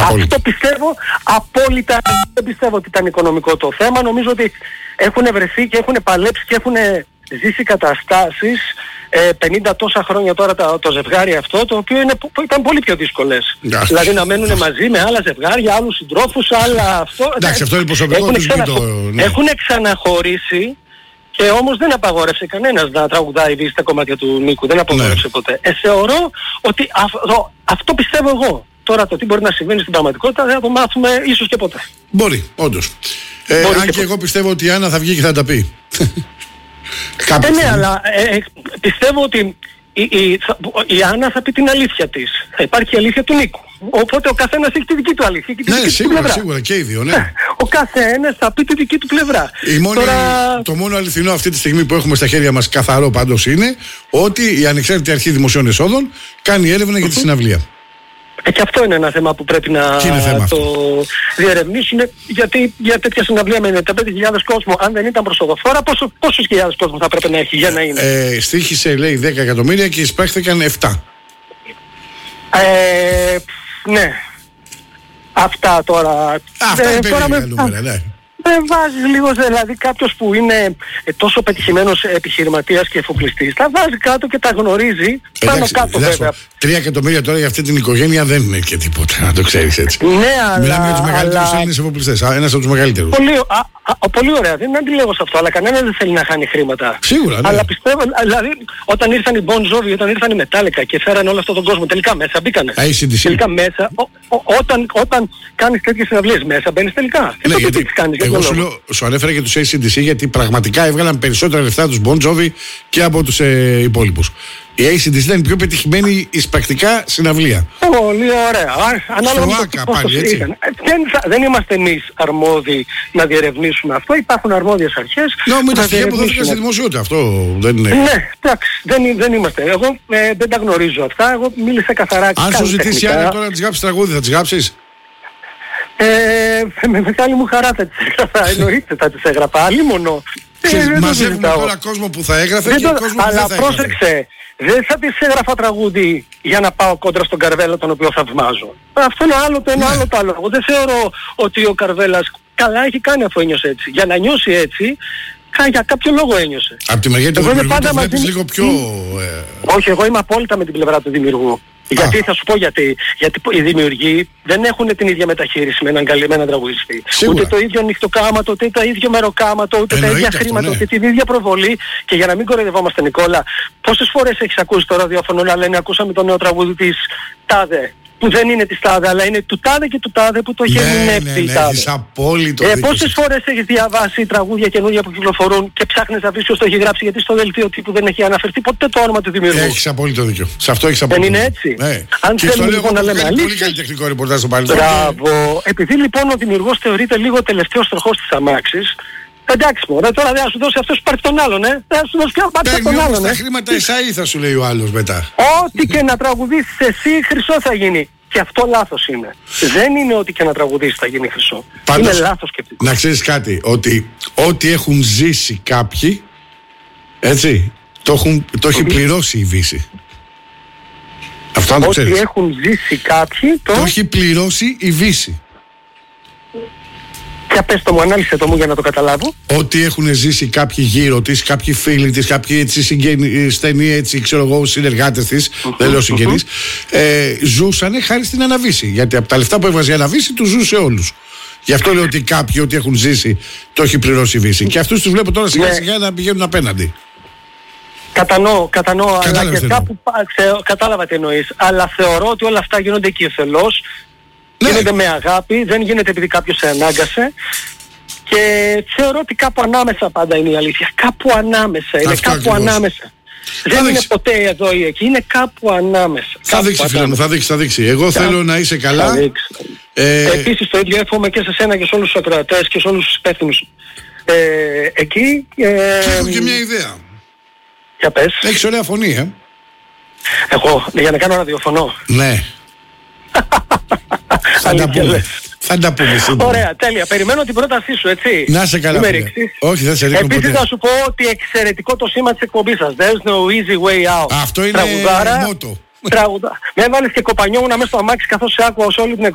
Αυτό πιστεύω απόλυτα. Δεν πιστεύω ότι ήταν οικονομικό το θέμα. Νομίζω ότι έχουν βρεθεί και έχουν παλέψει και έχουν ζήσει καταστάσεις 50 τόσα χρόνια τώρα το ζευγάρι αυτό, το οποίο ήταν πολύ πιο δύσκολες. Δηλαδή να μένουν μαζί με άλλα ζευγάρια, άλλους συντρόφους, άλλα αυτό. Εντάξει, αυτό είναι προσωπικό τους Έχουν ξαναχωρήσει και όμως δεν απαγόρευσε κανένας να τραγουδάει βίση τα κομμάτια του Νίκου. Δεν απαγόρευσε ποτέ. Θεωρώ ότι αυτό πιστεύω εγώ. Τώρα το τι μπορεί να συμβαίνει στην πραγματικότητα δεν θα το μάθουμε ίσως και ποτέ. Μπορεί, όντως. Αν και εγώ πιστεύω ότι η Άννα θα βγει και θα τα πει. Ναι, αλλά πιστεύω ότι η Άννα θα πει την αλήθεια της. Θα υπάρχει η αλήθεια του Νίκου. Οπότε ο καθένας έχει τη δική του αλήθεια και τη δική του πλευρά. Σίγουρα και οι δύο, ναι. Ο καθένας θα πει τη δική του πλευρά. Το μόνο αληθινό αυτή τη στιγμή που έχουμε στα χέρια μας καθαρό πάντως είναι ότι η Ανεξάρτητη Αρχή Δημοσίων Εσόδων κάνει έρευνα για τη συναυλία. Και αυτό είναι ένα θέμα που πρέπει να το διερευνήσουν, γιατί για τέτοια συναυλία με 95.000 κόσμο, αν δεν ήταν προσοδοφόρα, πόσους χιλιάδες κόσμο θα πρέπει να έχει για να είναι? Στοίχησε, λέει, 10 εκατομμύρια και εισπράχθηκαν 7. Ναι. Αυτά τώρα. Αυτά είναι περίεργα νούμερα, ναι. Δεν βάζεις λίγο, δηλαδή κάποιος που είναι τόσο πετυχημένος επιχειρηματίας και εφοπλιστής, τα βάζει κάτω και τα γνωρίζει πάνω κάτω βέβαια. 3 εκατομμύρια τώρα για αυτή την οικογένεια δεν είναι και τίποτα, να το ξέρεις έτσι. Ναι, αλλά... Μιλάμε για τους μεγαλύτερους Έλληνες εφοπλιστές, ένας από τους μεγαλύτερους. Πολύ ωραία, δεν αντιλέγω σε αυτό, αλλά κανένας δεν θέλει να χάνει χρήματα. Σίγουρα, ναι. Αλλά πιστεύω, δηλαδή, όταν ήρθαν οι Bon Jovi, όταν ήρθαν οι Metallica και φέραν όλο αυτόν τον κόσμο, τελικά μέσα μπήκανε. Τελικά μέσα, όταν κάνεις τέτοιες συναυλίες μέσα, μπαίνεις τελικά. Ναι, γιατί εγώ σου ανέφερα και τους AC/DC γιατί πραγματικά έβγαλαν περισσότερα λεφτά τους Bon Jovi και από τους υπόλοιπους. Η AC/DC ήταν η πιο πετυχημένη εισπρακτικά συναυλία. Πολύ ωραία. Ανάλογα με το πόσο ήταν. Δεν είμαστε εμείς αρμόδιοι να διερευνήσουμε αυτό. Υπάρχουν αρμόδιες αρχές. Με τα στοιχεία που δόθηκαν στη δημοσιότητα. Αυτό δεν είναι. Ναι, εντάξει. Δεν είμαστε. Εγώ δεν τα γνωρίζω αυτά. Εγώ μίλησα καθαρά. Αν σου ζητήσει Άννα τώρα να της γράψεις τραγούδι, θα της γράψεις? Με μεγάλη μου χαρά θα τις έγραφα. Εννοείται θα τις έγραφα. Αλλήμονο. Μαζεύουμε τώρα κόσμο που θα έγραφε και κόσμο που δεν θα έγραφε. Αλλά πρόσεξε. Δεν θα της έγραφα τραγούδι για να πάω κόντρα στον Καρβέλα, τον οποίο θαυμάζω. Αυτό είναι άλλο το ένα, άλλο το άλλο. Εγώ δεν θεωρώ ότι ο Καρβέλας καλά έχει κάνει αφού ένιωσε έτσι. Για να νιώσει έτσι, για κάποιο λόγο ένιωσε. Από τη μεριά του δημιουργού το βλέπεις λίγο πιο... Όχι, εγώ είμαι απόλυτα με την πλευρά του δημιουργού. Γιατί θα σου πω γιατί. Γιατί οι δημιουργοί δεν έχουν την ίδια μεταχείριση με έναν τραγουδιστή. Ούτε το ίδιο νυχτοκάματο, ούτε το ίδιο μεροκάματο, ούτε τα ίδια χρήματα, ούτε την ίδια προβολή. Και για να μην κοροϊδευόμαστε, Νικόλα, πόσες φορές έχεις ακούσει στο ραδιόφωνο να λένε ακούσαμε τον νέο τραγούδι της Τάδε, που δεν είναι της Τάδε, αλλά είναι του Τάδε και του Τάδε που το έχει ερμηνεύσει η Τάδε. Πόσες φορές έχεις διαβάσει τραγούδια καινούργια που κυκλοφορούν και ψάχνεις να βρεις ποιος το έχει γράψει, γιατί στο δελτίο τύπου δεν έχει αναφερθεί ποτέ το όνομα του δημιουργού. Έχεις απόλυτο δίκιο. Σε αυτό έχεις απόλυτο δίκιο. Δεν είναι έτσι. Αν θέλουμε λοιπόν να λέμε αλήθεια. Πολύ καλλιτεχνικό ρεπορτάζ στο παρελθόν. Μπράβο. Επειδή λοιπόν ο δημιουργός θεωρείται λίγο τελευταίος τροχός της αμάξης. Εντάξει μωρέ, τώρα δεν θα σου δώσει αυτός που πάρει τον άλλον, δεν θα σου δώσει πια πάρει τον άλλον, τα χρήματα εσάι θα σου λέει ο άλλος μετά. Ό,τι και να τραγουδήσεις εσύ, χρυσό θα γίνει. Και αυτό λάθος είναι. Δεν είναι ότι και να τραγουδήσεις θα γίνει χρυσό. Πάντως, είναι λάθος σκεπτικό. Να ξέρεις κάτι, ότι ό,τι έχουν ζήσει κάποιοι, έτσι, το έχει πληρώσει η Βύση. Αυτό να το ξέρεις. Ό,τι έχουν ζήσει κάποιοι, το έχει πληρώσει η Βύση. Για πες το μου, ανάλυσε το μου για να το καταλάβω. Ό,τι έχουν ζήσει κάποιοι γύρω της, κάποιοι φίλοι της, κάποιοι έτσι στενοί, έτσι ξέρω εγώ, συνεργάτες της, δεν λέω συγγενείς, ζούσανε χάρη στην Αναβύση. Γιατί από τα λεφτά που έβαζε η Αναβύση τους ζούσε όλους. Γι' αυτό λέω ότι κάποιοι ό,τι έχουν ζήσει το έχει πληρώσει η Βύση. Και αυτούς τους βλέπω τώρα σιγά σιγά να πηγαίνουν απέναντι. Κατανοώ, αλλά και κάπου κατάλαβα τι εννοείς. Αλλά θεωρώ ότι όλα αυτά γίνονται οικειοθελώς. Γίνονται με αγάπη, δεν γίνεται επειδή κάποιος σε ανάγκασε. Και θεωρώ ότι κάπου ανάμεσα πάντα είναι η αλήθεια. Κάπου ανάμεσα, είναι αυτό κάπου ακριβώς. ανάμεσα. Δεν είναι ποτέ εδώ ή εκεί, είναι κάπου ανάμεσα. Θα δείξει φίλε μου, θα δείξει. Εγώ θέλω να είσαι καλά. Επίσης το ίδιο εύχομαι και σε σένα και σε όλους τους ακροατές και σε όλους τους υπεύθυνους εκεί. Και έχω και μια ιδέα. Για πες. Έχεις ωραία φωνή, Εγώ, για να κάνω ραδιοφωνό. Ναι. Θα τα πούμε σύντομα. Ωραία, τέλεια. Περιμένω την πρότασή σου, έτσι. Να σε καλά. Όχι, δεν σε ρίχνω ποτέ. Επίσης θα σου πω ότι εξαιρετικό το σήμα της εκπομπής σας. There's no easy way out. Αυτό είναι μότο. Με έβαλες και κοπανιόμουν μέσα στο αμάξι καθώς σε άκουα σε όλη την